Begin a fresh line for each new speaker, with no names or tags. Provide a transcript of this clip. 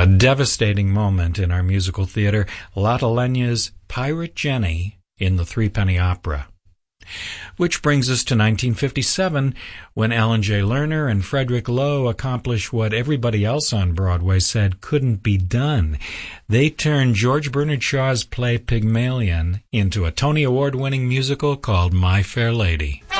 A devastating moment in our musical theater, Lotte Lenya's Pirate Jenny in the Threepenny Opera. Which brings us to 1957, when Alan J. Lerner and Frederick Loewe accomplished what everybody else on Broadway said couldn't be done. They turned George Bernard Shaw's play Pygmalion into a Tony Award-winning musical called My Fair Lady.